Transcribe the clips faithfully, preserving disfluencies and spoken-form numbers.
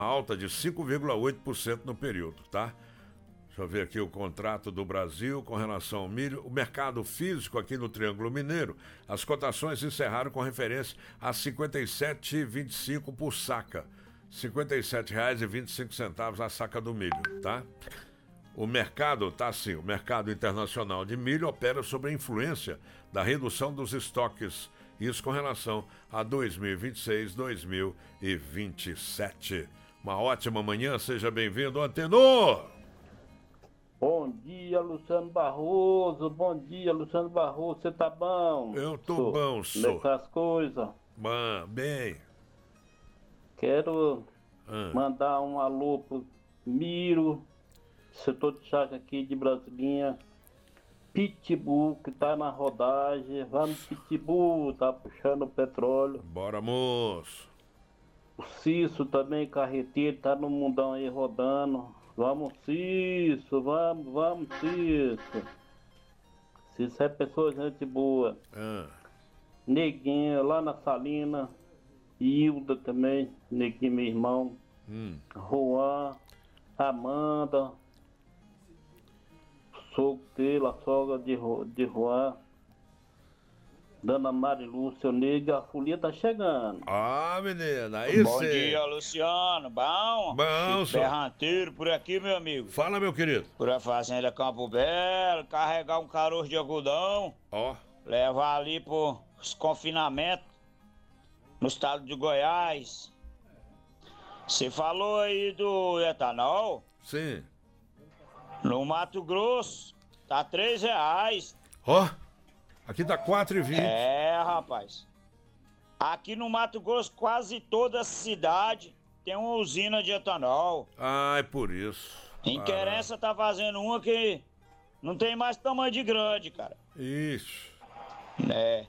alta de cinco vírgula oito por cento no período, tá? Deixa eu ver aqui o contrato do Brasil com relação ao milho. O mercado físico aqui no Triângulo Mineiro, as cotações encerraram com referência a cinquenta e sete reais e vinte e cinco centavos por saca. cinquenta e sete reais e vinte e cinco centavos a saca do milho, tá? O mercado tá assim, o mercado internacional de milho opera sob a influência da redução dos estoques. Isso com relação a dois mil e vinte e seis, dois mil e vinte e sete. Uma ótima manhã, seja bem-vindo, Antenor! Bom dia, Luciano Barroso. Bom dia, Luciano Barroso. Você tá bom? Eu tô sou. bom, sou. Como é que tá as coisas? Bom, bem. Quero Ah. mandar um alô pro Miro, setor de chácara aqui de Brasilinha. Pitbull, que tá na rodagem. Vamos, Pitbull, tá puxando o petróleo. Bora, moço. O Cício também, carreteiro, tá no mundão aí rodando. Vamos, Cício, vamos, vamos, Cício. Cício é pessoa, gente boa. Ah. Neguinho, lá na Salina. Hilda também, Neguinho, meu irmão. Hum. Juan, Amanda. Sogro dele, a sogra de, de Juan. Dona Marilúcia, Nega, a folia tá chegando. Ah, menina, aí Bom cê... dia, Luciano. Bom? Bom, Chico Berranteiro por aqui, meu amigo. Fala, meu querido. Por a Fazenda Campo Belo, carregar um caroço de algodão, Ó. levar ali pros confinamentos no estado de Goiás. Você falou aí do etanol? Sim. No Mato Grosso, tá três reais. Ó. Aqui tá quatro e vinte. É, rapaz. Aqui no Mato Grosso, quase toda a cidade tem uma usina de etanol. Ah, é por isso. Em Querência tá fazendo uma que não tem mais tamanho de grande, cara. Isso. É.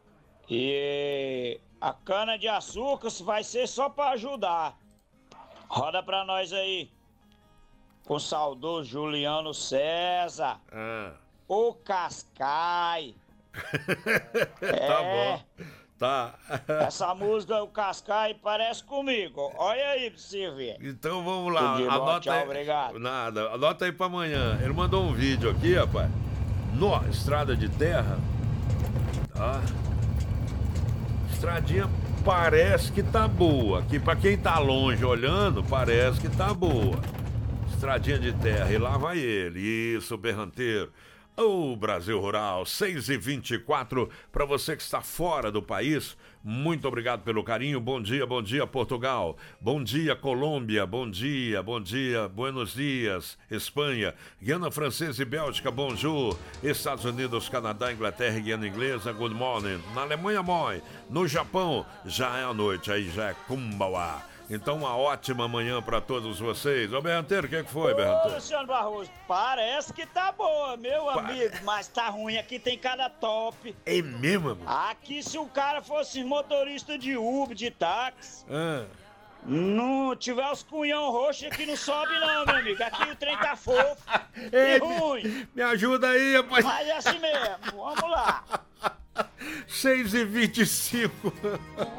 E a cana de açúcar vai ser só pra ajudar. Roda pra nós aí. Com o saudoso Juliano César. Ah. O Cascai. Tá É. bom. Tá. Essa música, o Cascai, parece comigo. Olha aí pra você ver. Então vamos lá. Tudo de bom, Anota tchau, aí. obrigado. Nada. Anota aí pra amanhã. Ele mandou um vídeo aqui, rapaz. No estrada de terra. Tá. Estradinha parece que tá boa. Aqui pra quem tá longe olhando, parece que tá boa. Estradinha de terra. E lá vai ele. Isso, berranteiro. O Brasil Rural, seis e vinte e quatro, para você que está fora do país, muito obrigado pelo carinho, bom dia, bom dia Portugal, bom dia Colômbia, bom dia, bom dia, buenos dias, Espanha, Guiana Francesa e Bélgica, bonjour, Estados Unidos, Canadá, Inglaterra e Guiana Inglesa, good morning, na Alemanha, moi, no Japão, já é a noite, aí já é kumbawa. Então, uma ótima manhã para todos vocês. Ô, Berranteiro, o que, que foi, Ô, Berranteiro? Luciano Barroso, parece que tá boa, meu Pa- amigo, mas tá ruim. Aqui tem cada top. É mesmo, amor? Aqui, se o cara fosse motorista de Uber, de táxi, Ah. não tiver os cunhão roxos aqui, não sobe não, meu amigo. Aqui o trem tá fofo e Ei, ruim. Me ajuda aí, rapaz. Mas é assim mesmo, vamos lá. seis e vinte e cinco.